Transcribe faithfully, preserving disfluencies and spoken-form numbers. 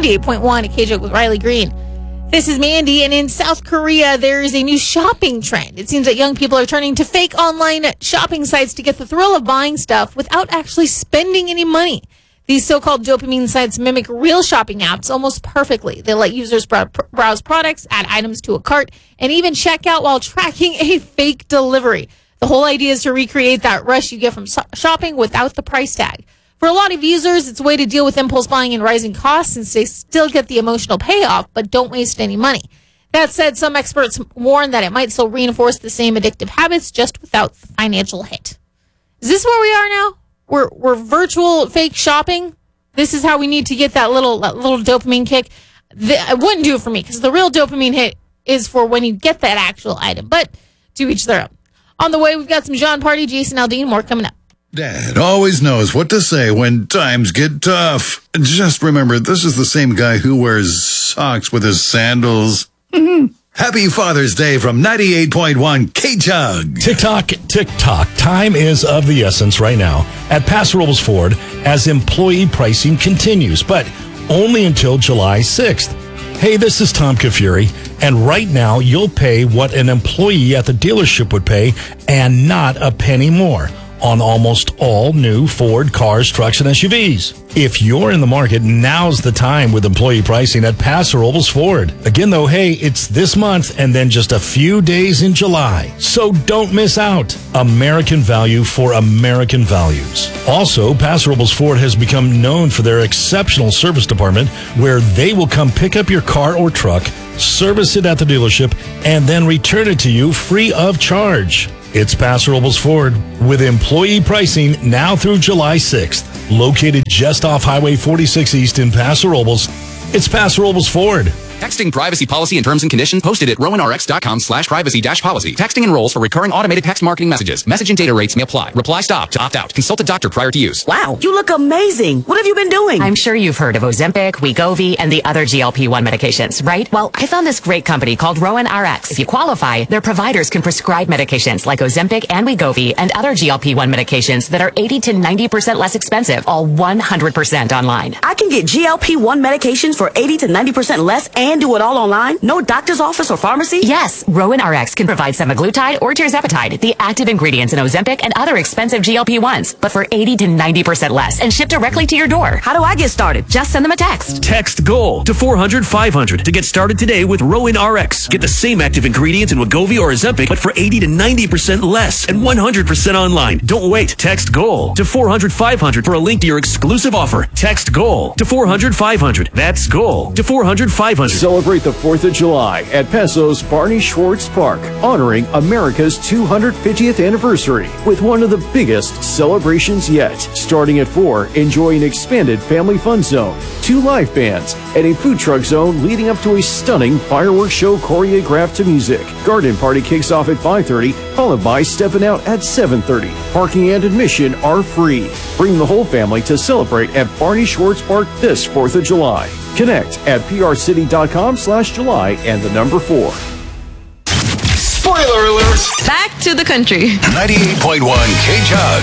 ninety-eight point one at K J O with Riley Green. This is Mandy, and in South Korea, there is a new shopping trend. It seems that young people are turning to fake online shopping sites to get the thrill of buying stuff without actually spending any money. These so-called dopamine sites mimic real shopping apps almost perfectly. They let users browse products, add items to a cart, and even check out while tracking a fake delivery. The whole idea is to recreate that rush you get from shopping without the price tag. For a lot of users, it's a way to deal with impulse buying and rising costs since they still get the emotional payoff but don't waste any money. That said, some experts warn that it might still reinforce the same addictive habits just without the financial hit. Is this where we are now? We're we're virtual fake shopping? This is how we need to get that little that little dopamine kick? The, it wouldn't do it for me because the real dopamine hit is for when you get that actual item. But to each their own. On the way, we've got some John Party, Jason Aldean, more coming up. Dad always knows what to say when times get tough. Just remember, this is the same guy who wears socks with his sandals. Happy Father's Day from ninety-eight point one K-Jug. Tick-tock, tick-tock. Time is of the essence right now at Paso Robles Ford as employee pricing continues, but only until July sixth. Hey, this is Tom Kafuri, and right now you'll pay what an employee at the dealership would pay and not a penny more on almost all new Ford cars, trucks, and S U Vs. If you're in the market, now's the time with employee pricing at Paso Robles Ford. Again, though, hey, it's this month and then just a few days in July. So don't miss out. American value for American values. Also, Paso Robles Ford has become known for their exceptional service department where they will come pick up your car or truck, service it at the dealership, and then return it to you free of charge. It's Paso Robles Ford with employee pricing now through July sixth. Located just off Highway forty-six East in Paso Robles, it's Paso Robles Ford. Texting privacy policy and terms and conditions posted at rowanrx.com slash privacy dash policy. Texting enrolls for recurring automated text marketing messages. Message and data rates may apply. Reply stop to opt out. Consult a doctor prior to use. Wow, you look amazing. What have you been doing? I'm sure you've heard of Ozempic, Wegovy, and the other G L P one medications, right? Well, I found this great company called Rowan R X. If you qualify, their providers can prescribe medications like Ozempic and Wegovy and other G L P one medications that are eighty to ninety percent less expensive, all one hundred percent online. I can get G L P one medications for eighty to ninety percent less and do it all online? No doctor's office or pharmacy? Yes, Rowan R X can provide semaglutide or tirzepatide, the active ingredients in Ozempic and other expensive G L P ones, but for eighty to ninety percent less and shipped directly to your door. How do I get started? Just send them a text. Text GOAL to four hundred five hundred to get started today with Rowan R X. Get the same active ingredients in Wegovy or Ozempic, but for eighty to ninety percent less and one hundred percent online. Don't wait. Text GOAL to four hundred five hundred for a link to your exclusive offer. Text GOAL to four hundred five hundred. That's GOAL to four hundred five hundred. Celebrate the fourth of July at Paso's Barney Schwartz Park, honoring America's two hundred fiftieth anniversary with one of the biggest celebrations yet. Starting at four, enjoy an expanded family fun zone, two live bands, and a food truck zone leading up to a stunning fireworks show choreographed to music. Garden party kicks off at five thirty, followed by Steppin' Out at seven thirty. Parking and admission are free. Bring the whole family to celebrate at Barney Schwartz Park this fourth of July. Connect at prcity.com slash July and the number four. Spoiler alert! Back to the country. ninety-eight point one K-Jug.